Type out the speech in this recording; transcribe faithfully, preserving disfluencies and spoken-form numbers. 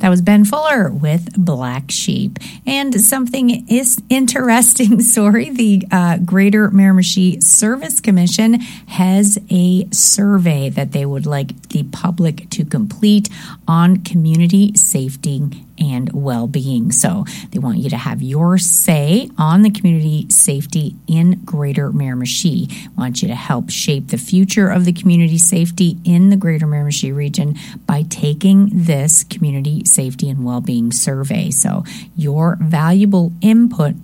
That was Ben Fuller with Black Sheep. And something is interesting, sorry, the uh, Greater Miramichi Service Commission has a survey that they would like the public to complete on community safety and well-being. So they want you to have your say on the community safety in Greater Miramichi. Want you to help shape the future of the community safety in the Greater Miramichi region by taking this community safety and well-being survey. So your valuable input